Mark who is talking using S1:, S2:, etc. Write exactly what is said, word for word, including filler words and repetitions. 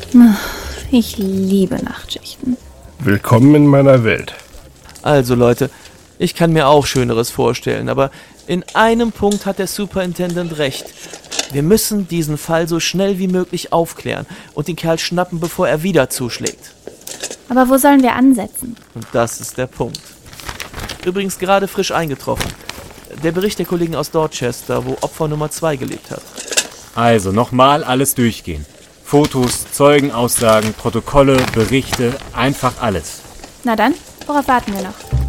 S1: Ich liebe Nachtschichten.
S2: Willkommen in meiner Welt.
S3: Also Leute, ich kann mir auch Schöneres vorstellen, aber in einem Punkt hat der Superintendent recht. Wir müssen diesen Fall so schnell wie möglich aufklären und den Kerl schnappen, bevor er wieder zuschlägt.
S1: Aber wo sollen wir ansetzen?
S3: Und das ist der Punkt. Übrigens gerade frisch eingetroffen. Der Bericht der Kollegen aus Dorchester, wo Opfer Nummer zwei gelebt hat.
S4: Also nochmal alles durchgehen. Fotos, Zeugenaussagen, Protokolle, Berichte, einfach alles.
S1: Na dann, worauf warten wir noch?